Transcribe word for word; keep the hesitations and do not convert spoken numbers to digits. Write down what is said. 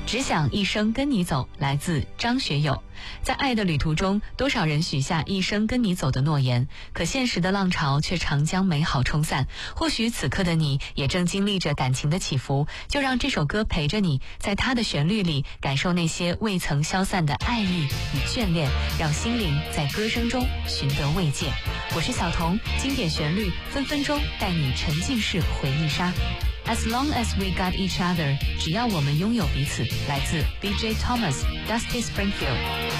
只想一生跟你走，来自张学友。在爱的旅途中，多少人许下一生跟你走的诺言，可现实的浪潮却常将美好冲散。或许此刻的你也正经历着感情的起伏，就让这首歌陪着你，在它的旋律里感受那些未曾消散的爱意与眷恋，让心灵在歌声中寻得慰藉。我是小童，经典旋律分分钟带你沉浸式回忆杀。As long as we got each other， 只要我们拥有彼此。来自 B J Thomas， Dusty Springfield。